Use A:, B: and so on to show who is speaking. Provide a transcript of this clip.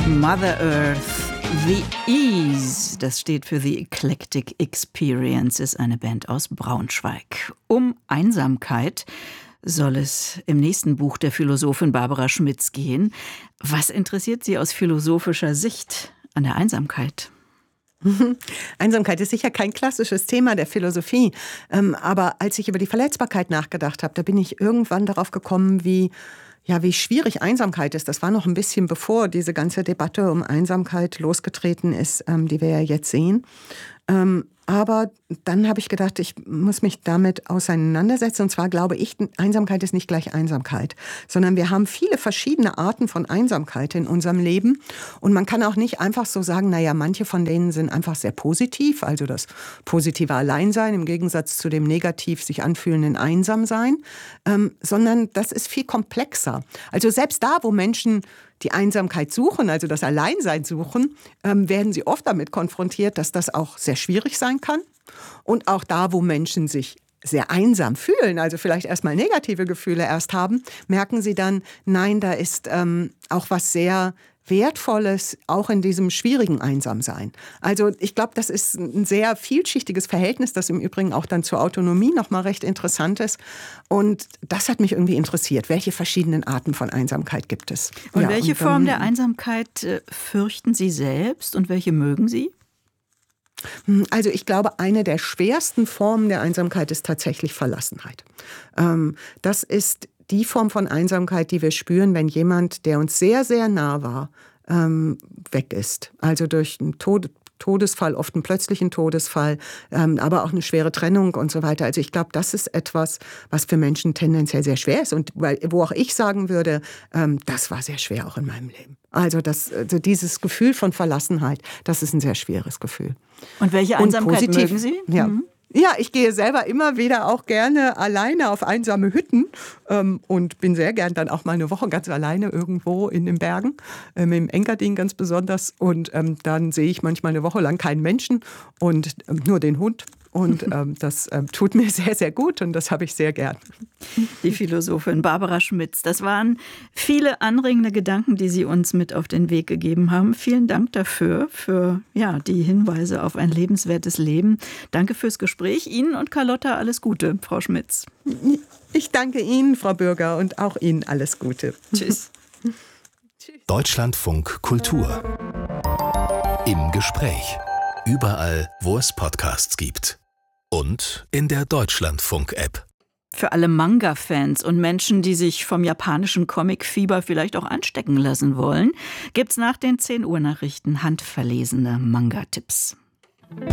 A: Mother Earth, The Ease, das steht für The Eclectic Experience, ist eine Band aus Braunschweig. Um Einsamkeit soll es im nächsten Buch der Philosophin Barbara Schmitz gehen. Was interessiert Sie aus philosophischer Sicht an der Einsamkeit?
B: Einsamkeit ist sicher kein klassisches Thema der Philosophie, aber als ich über die Verletzbarkeit nachgedacht habe, da bin ich irgendwann darauf gekommen, wie schwierig Einsamkeit ist. Das war noch ein bisschen bevor diese ganze Debatte um Einsamkeit losgetreten ist, die wir ja jetzt sehen. Aber dann habe ich gedacht, ich muss mich damit auseinandersetzen. Und zwar glaube ich, Einsamkeit ist nicht gleich Einsamkeit, sondern wir haben viele verschiedene Arten von Einsamkeit in unserem Leben. Und man kann auch nicht einfach so sagen, manche von denen sind einfach sehr positiv, also das positive Alleinsein im Gegensatz zu dem negativ sich anfühlenden Einsamsein, sondern das ist viel komplexer. Also selbst da, wo Menschen die Einsamkeit suchen, also das Alleinsein suchen, werden sie oft damit konfrontiert, dass das auch sehr schwierig sein kann. Und auch da, wo Menschen sich sehr einsam fühlen, also vielleicht erstmal negative Gefühle erst haben, merken sie dann, nein, da ist auch was sehr Wertvolles, auch in diesem schwierigen Einsamsein. Also ich glaube, das ist ein sehr vielschichtiges Verhältnis, das im Übrigen auch dann zur Autonomie nochmal recht interessant ist. Und das hat mich irgendwie interessiert. Welche verschiedenen Arten von Einsamkeit gibt es?
A: Und welche Form der Einsamkeit fürchten Sie selbst und welche mögen Sie?
B: Also ich glaube, eine der schwersten Formen der Einsamkeit ist tatsächlich Verlassenheit. Das ist die Form von Einsamkeit, die wir spüren, wenn jemand, der uns sehr, sehr nah war, weg ist. Also durch einen Todesfall, oft einen plötzlichen Todesfall, aber auch eine schwere Trennung und so weiter. Also ich glaube, das ist etwas, was für Menschen tendenziell sehr schwer ist und wo auch ich sagen würde, das war sehr schwer auch in meinem Leben. Also dieses Gefühl von Verlassenheit, das ist ein sehr schweres Gefühl.
A: Und welche Einsamkeit mögen Sie?
B: Ja. Ja, ich gehe selber immer wieder auch gerne alleine auf einsame Hütten und bin sehr gern dann auch mal eine Woche ganz alleine irgendwo in den Bergen, im Engadin ganz besonders. Und dann sehe ich manchmal eine Woche lang keinen Menschen und nur den Hund. Und das tut mir sehr, sehr gut und das habe ich sehr gern.
A: Die Philosophin Barbara Schmitz. Das waren viele anregende Gedanken, die Sie uns mit auf den Weg gegeben haben. Vielen Dank dafür, für die Hinweise auf ein lebenswertes Leben. Danke fürs Gespräch. Ihnen und Carlotta alles Gute, Frau Schmitz.
B: Ich danke Ihnen, Frau Bürger, und auch Ihnen alles Gute.
A: Tschüss.
C: Deutschlandfunk Kultur. Im Gespräch. Überall, wo es Podcasts gibt. Und in der Deutschlandfunk-App.
A: Für alle Manga-Fans und Menschen, die sich vom japanischen Comic-Fieber vielleicht auch anstecken lassen wollen, gibt's nach den 10 Uhr Nachrichten handverlesene Manga-Tipps.